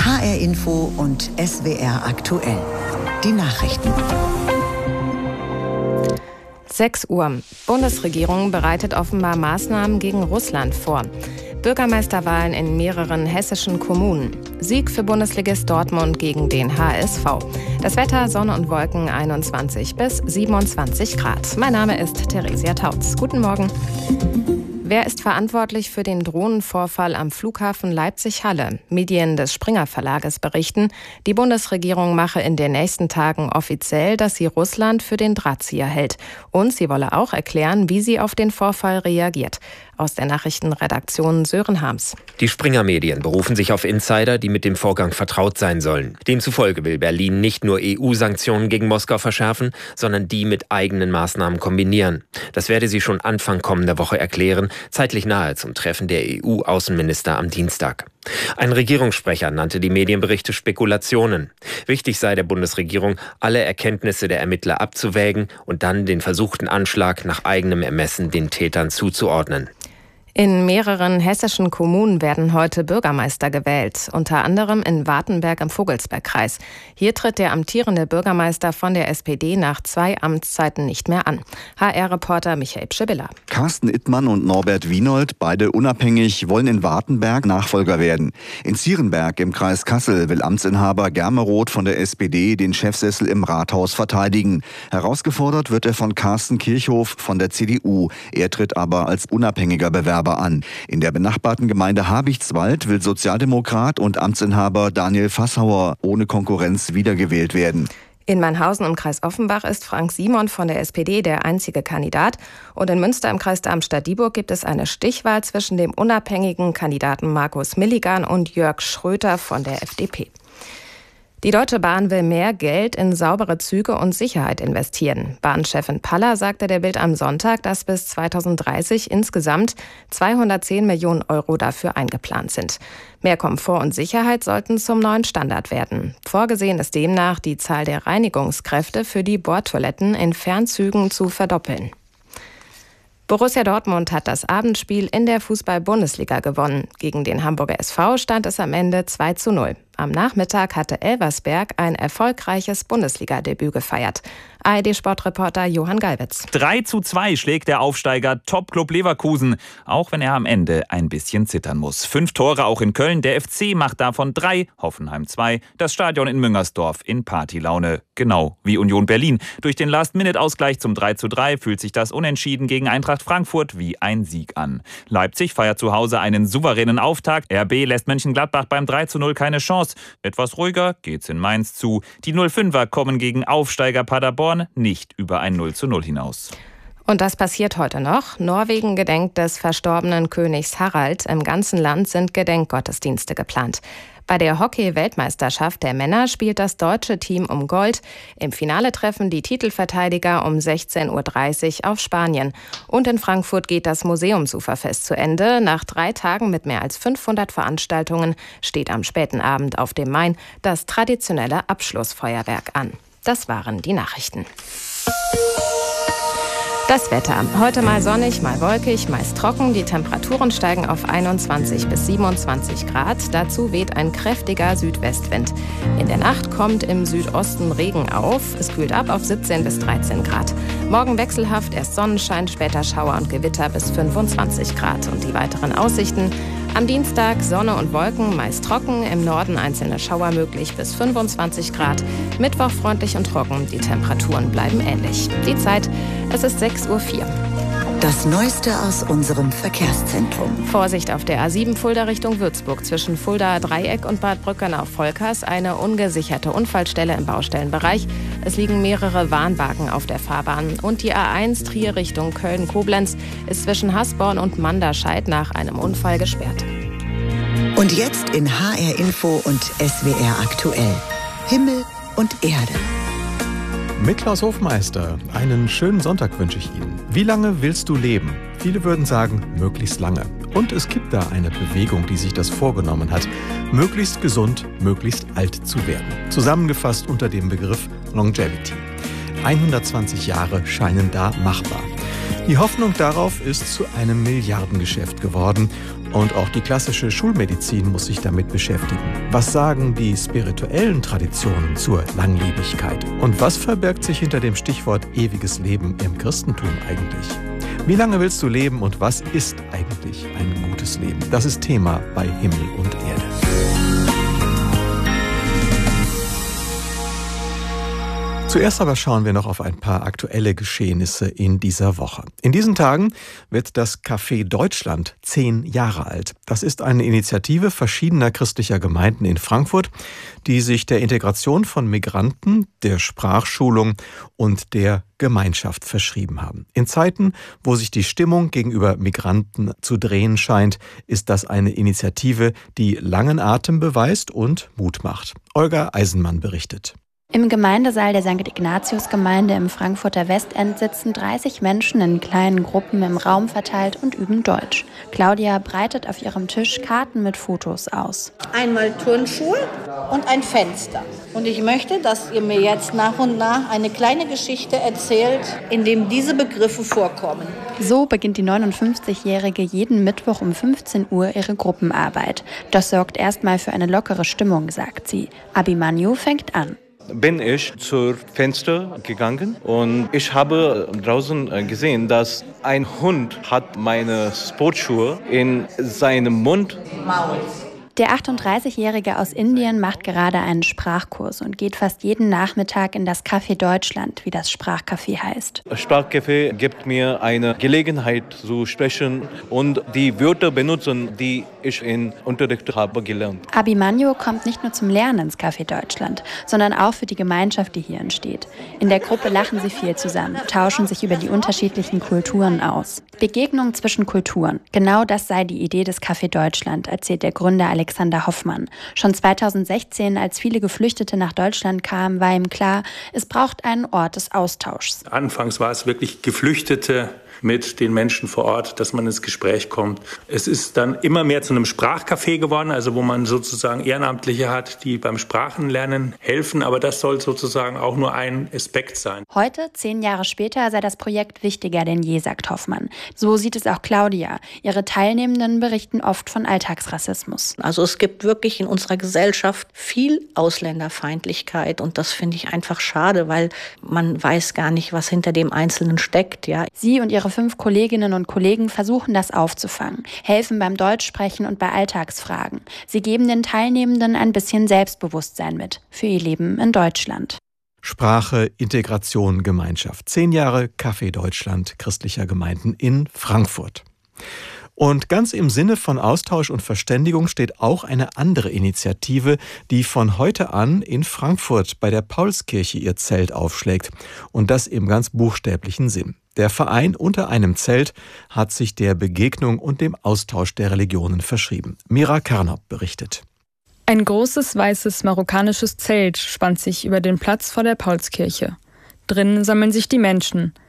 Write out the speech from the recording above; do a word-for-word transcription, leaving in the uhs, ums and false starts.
H R Info und S W R aktuell. Die Nachrichten. sechs Uhr. Bundesregierung bereitet offenbar Maßnahmen gegen Russland vor. Bürgermeisterwahlen in mehreren hessischen Kommunen. Sieg für Bundesligist Dortmund gegen den H S V. Das Wetter, Sonne und Wolken, einundzwanzig bis siebenundzwanzig Grad. Mein Name ist Theresia Tautz. Guten Morgen. Wer ist verantwortlich für den Drohnenvorfall am Flughafen Leipzig-Halle? Medien des Springer Verlages berichten, die Bundesregierung mache in den nächsten Tagen offiziell, dass sie Russland für den Drahtzieher hält. Und sie wolle auch erklären, wie sie auf den Vorfall reagiert. Aus der Nachrichtenredaktion Sören Harms. Die Springer-Medien berufen sich auf Insider, die mit dem Vorgang vertraut sein sollen. Demzufolge will Berlin nicht nur E U-Sanktionen gegen Moskau verschärfen, sondern die mit eigenen Maßnahmen kombinieren. Das werde sie schon Anfang kommender Woche erklären, zeitlich nahe zum Treffen der E U-Außenminister am Dienstag. Ein Regierungssprecher nannte die Medienberichte Spekulationen. Wichtig sei der Bundesregierung, alle Erkenntnisse der Ermittler abzuwägen und dann den versuchten Anschlag nach eigenem Ermessen den Tätern zuzuordnen. In mehreren hessischen Kommunen werden heute Bürgermeister gewählt, unter anderem in Wartenberg im Vogelsbergkreis. Hier tritt der amtierende Bürgermeister von der S P D nach zwei Amtszeiten nicht mehr an. H R-Reporter Michael Pschibilla. Carsten Ittmann und Norbert Wienold, beide unabhängig, wollen in Wartenberg Nachfolger werden. In Zierenberg im Kreis Kassel will Amtsinhaber Germeroth von der S P D den Chefsessel im Rathaus verteidigen. Herausgefordert wird er von Carsten Kirchhoff von der C D U. Er tritt aber als unabhängiger Bewerber an. In der benachbarten Gemeinde Habichtswald will Sozialdemokrat und Amtsinhaber Daniel Fassauer ohne Konkurrenz wiedergewählt werden. In Mannhausen im Kreis Offenbach ist Frank Simon von der S P D der einzige Kandidat. Und in Münster im Kreis Darmstadt-Dieburg gibt es eine Stichwahl zwischen dem unabhängigen Kandidaten Markus Milligan und Jörg Schröter von der F D P. Die Deutsche Bahn will mehr Geld in saubere Züge und Sicherheit investieren. Bahnchefin Paller sagte der Bild am Sonntag, dass bis zweitausenddreißig insgesamt zweihundertzehn Millionen Euro dafür eingeplant sind. Mehr Komfort und Sicherheit sollten zum neuen Standard werden. Vorgesehen ist demnach, die Zahl der Reinigungskräfte für die Bordtoiletten in Fernzügen zu verdoppeln. Borussia Dortmund hat das Abendspiel in der Fußball-Bundesliga gewonnen. Gegen den Hamburger S V stand es am Ende zwei zu null. Am Nachmittag hatte Elversberg ein erfolgreiches Bundesliga-Debüt gefeiert. A R D-Sportreporter Johann Gallwitz. drei zu zwei schlägt der Aufsteiger Top-Club Leverkusen, auch wenn er am Ende ein bisschen zittern muss. Fünf Tore auch in Köln, der F C macht davon drei, Hoffenheim zwei, das Stadion in Müngersdorf in Partylaune, genau wie Union Berlin. Durch den Last-Minute-Ausgleich zum drei zu drei fühlt sich das Unentschieden gegen Eintracht Frankfurt wie ein Sieg an. Leipzig feiert zu Hause einen souveränen Auftakt, R B lässt Mönchengladbach beim drei zu null keine Chance. Etwas ruhiger geht's in Mainz zu. Die null fünfer kommen gegen Aufsteiger Paderborn nicht über ein null zu null hinaus. Und das passiert heute noch. Norwegen gedenkt des verstorbenen Königs Harald. Im ganzen Land sind Gedenkgottesdienste geplant. Bei der Hockey-Weltmeisterschaft der Männer spielt das deutsche Team um Gold. Im Finale treffen die Titelverteidiger um sechzehn Uhr dreißig auf Spanien. Und in Frankfurt geht das Museumsuferfest zu Ende. Nach drei Tagen mit mehr als fünfhundert Veranstaltungen steht am späten Abend auf dem Main das traditionelle Abschlussfeuerwerk an. Das waren die Nachrichten. Das Wetter. Heute mal sonnig, mal wolkig, meist trocken. Die Temperaturen steigen auf einundzwanzig bis siebenundzwanzig Grad. Dazu weht ein kräftiger Südwestwind. In der Nacht kommt im Südosten Regen auf. Es kühlt ab auf siebzehn bis dreizehn Grad. Morgen wechselhaft, erst Sonnenschein, später Schauer und Gewitter bis fünfundzwanzig Grad. Und die weiteren Aussichten: am Dienstag Sonne und Wolken, meist trocken, im Norden einzelne Schauer möglich bis fünfundzwanzig Grad. Mittwoch freundlich und trocken, die Temperaturen bleiben ähnlich. Die Zeit, es ist sechs Uhr vier. Das Neueste aus unserem Verkehrszentrum. Vorsicht auf der A sieben Fulda Richtung Würzburg. Zwischen Fulda Dreieck und Bad Brückenau-Volkers eine ungesicherte Unfallstelle im Baustellenbereich. Es liegen mehrere Warnwagen auf der Fahrbahn. Und die A eins Trier Richtung Köln-Koblenz ist zwischen Hasborn und Manderscheid nach einem Unfall gesperrt. Und jetzt in H R Info und S W R aktuell. Himmel und Erde. Mit Klaus Hofmeister. Einen schönen Sonntag wünsche ich Ihnen. Wie lange willst du leben? Viele würden sagen, möglichst lange. Und es gibt da eine Bewegung, die sich das vorgenommen hat, möglichst gesund, möglichst alt zu werden. Zusammengefasst unter dem Begriff Longevity. hundertzwanzig Jahre scheinen da machbar. Die Hoffnung darauf ist zu einem Milliardengeschäft geworden. Und auch die klassische Schulmedizin muss sich damit beschäftigen. Was sagen die spirituellen Traditionen zur Langlebigkeit? Und was verbirgt sich hinter dem Stichwort ewiges Leben im Christentum eigentlich? Wie lange willst du leben und was ist eigentlich ein gutes Leben? Das ist Thema bei Himmel und Erde. Zuerst aber schauen wir noch auf ein paar aktuelle Geschehnisse in dieser Woche. In diesen Tagen wird das Café Deutschland zehn Jahre alt. Das ist eine Initiative verschiedener christlicher Gemeinden in Frankfurt, die sich der Integration von Migranten, der Sprachschulung und der Gemeinschaft verschrieben haben. In Zeiten, wo sich die Stimmung gegenüber Migranten zu drehen scheint, ist das eine Initiative, die langen Atem beweist und Mut macht. Olga Eisenmann berichtet. Im Gemeindesaal der Sankt Ignatius-Gemeinde im Frankfurter Westend sitzen dreißig Menschen in kleinen Gruppen im Raum verteilt und üben Deutsch. Claudia breitet auf ihrem Tisch Karten mit Fotos aus. Einmal Turnschuhe und ein Fenster. Und ich möchte, dass ihr mir jetzt nach und nach eine kleine Geschichte erzählt, in dem diese Begriffe vorkommen. So beginnt die neunundfünfzigjährige jeden Mittwoch um fünfzehn Uhr ihre Gruppenarbeit. Das sorgt erstmal für eine lockere Stimmung, sagt sie. Abimanyu fängt an. Bin ich zur Fenster gegangen und ich habe draußen gesehen, dass ein Hund hat meine Sportschuhe in seinem Mund. Maul. Der achtunddreißigjährige aus Indien macht gerade einen Sprachkurs und geht fast jeden Nachmittag in das Café Deutschland, wie das Sprachcafé heißt. Das Sprachcafé gibt mir eine Gelegenheit zu sprechen und die Wörter benutzen, die ich in Unterricht habe gelernt. Abimanyu kommt nicht nur zum Lernen ins Café Deutschland, sondern auch für die Gemeinschaft, die hier entsteht. In der Gruppe lachen sie viel zusammen, tauschen sich über die unterschiedlichen Kulturen aus. Begegnung zwischen Kulturen, genau das sei die Idee des Café Deutschland, erzählt der Gründer Alexander Hoffmann. Schon zweitausendsechzehn, als viele Geflüchtete nach Deutschland kamen, war ihm klar, es braucht einen Ort des Austauschs. Anfangs war es wirklich Geflüchtete mit den Menschen vor Ort, dass man ins Gespräch kommt. Es ist dann immer mehr zu einem Sprachcafé geworden, also wo man sozusagen Ehrenamtliche hat, die beim Sprachenlernen helfen, aber das soll sozusagen auch nur ein Aspekt sein. Heute, zehn Jahre später, sei das Projekt wichtiger denn je, sagt Hoffmann. So sieht es auch Claudia. Ihre Teilnehmenden berichten oft von Alltagsrassismus. Also es gibt wirklich in unserer Gesellschaft viel Ausländerfeindlichkeit und das finde ich einfach schade, weil man weiß gar nicht, was hinter dem Einzelnen steckt. Ja. Sie und ihre fünf Kolleginnen und Kollegen versuchen das aufzufangen, helfen beim Deutschsprechen und bei Alltagsfragen. Sie geben den Teilnehmenden ein bisschen Selbstbewusstsein mit für ihr Leben in Deutschland. Sprache, Integration, Gemeinschaft. Zehn Jahre Café Deutschland christlicher Gemeinden in Frankfurt. Und ganz im Sinne von Austausch und Verständigung steht auch eine andere Initiative, die von heute an in Frankfurt bei der Paulskirche ihr Zelt aufschlägt. Und das im ganz buchstäblichen Sinn. Der Verein Unter einem Zelt hat sich der Begegnung und dem Austausch der Religionen verschrieben. Mira Kernop berichtet. Ein großes weißes marokkanisches Zelt spannt sich über den Platz vor der Paulskirche. Drinnen sammeln sich die Menschen.